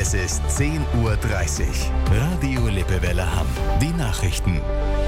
Es ist 10:30 Uhr. Radio Lippewelle Hamm. Die Nachrichten.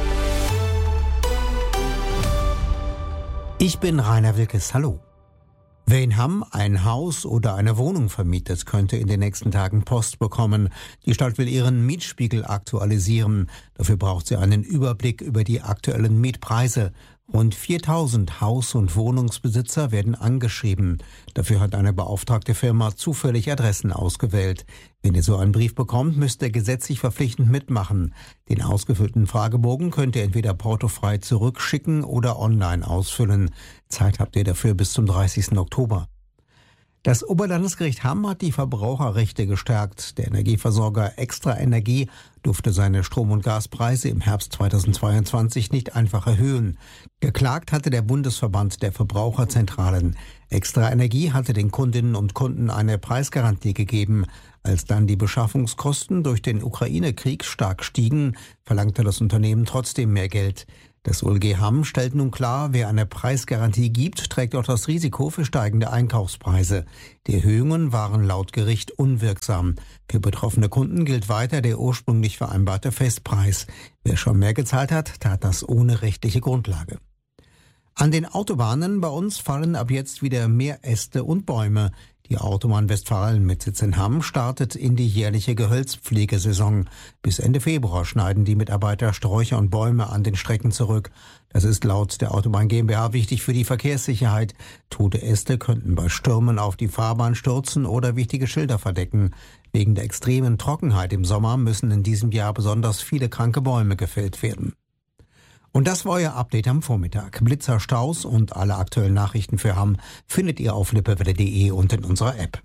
Ich bin Rainer Wilkes. Hallo. Wer in Hamm ein Haus oder eine Wohnung vermietet, könnte in den nächsten Tagen Post bekommen. Die Stadt will ihren Mietspiegel aktualisieren. Dafür braucht sie einen Überblick über die aktuellen Mietpreise. Rund 4000 Haus- und Wohnungsbesitzer werden angeschrieben. Dafür hat eine beauftragte Firma zufällig Adressen ausgewählt. Wenn ihr so einen Brief bekommt, müsst ihr gesetzlich verpflichtend mitmachen. Den ausgefüllten Fragebogen könnt ihr entweder portofrei zurückschicken oder online ausfüllen. Zeit habt ihr dafür bis zum 30. Oktober. Das Oberlandesgericht Hamm hat die Verbraucherrechte gestärkt. Der Energieversorger Extra Energie durfte seine Strom- und Gaspreise im Herbst 2022 nicht einfach erhöhen. Geklagt hatte der Bundesverband der Verbraucherzentralen. Extra Energie hatte den Kundinnen und Kunden eine Preisgarantie gegeben. Als dann die Beschaffungskosten durch den Ukraine-Krieg stark stiegen, verlangte das Unternehmen trotzdem mehr Geld. Das OLG Hamm stellt nun klar, wer eine Preisgarantie gibt, trägt auch das Risiko für steigende Einkaufspreise. Die Erhöhungen waren laut Gericht unwirksam. Für betroffene Kunden gilt weiter der ursprünglich vereinbarte Festpreis. Wer schon mehr gezahlt hat, tat das ohne rechtliche Grundlage. An den Autobahnen bei uns fallen ab jetzt wieder mehr Äste und Bäume. Die Autobahn Westfalen mit Sitz in Hamm startet in die jährliche Gehölzpflegesaison. Bis Ende Februar schneiden die Mitarbeiter Sträucher und Bäume an den Strecken zurück. Das ist laut der Autobahn GmbH wichtig für die Verkehrssicherheit. Tote Äste könnten bei Stürmen auf die Fahrbahn stürzen oder wichtige Schilder verdecken. Wegen der extremen Trockenheit im Sommer müssen in diesem Jahr besonders viele kranke Bäume gefällt werden. Und das war euer Update am Vormittag. Blitzer, Staus und alle aktuellen Nachrichten für Hamm findet ihr auf lippewelle.de und in unserer App.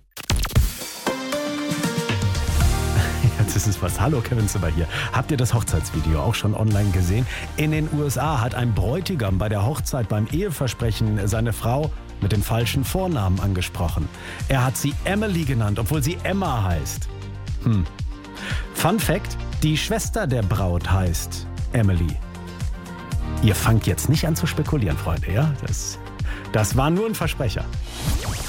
Jetzt ist es was. Hallo, Kevin Zimmer hier. Habt ihr das Hochzeitsvideo auch schon online gesehen? In den USA hat ein Bräutigam bei der Hochzeit beim Eheversprechen seine Frau mit dem falschen Vornamen angesprochen. Er hat sie Emily genannt, obwohl sie Emma heißt. Fun Fact: Die Schwester der Braut heißt Emily. Ihr fangt jetzt nicht an zu spekulieren, Freunde, ja? Das war nur ein Versprecher.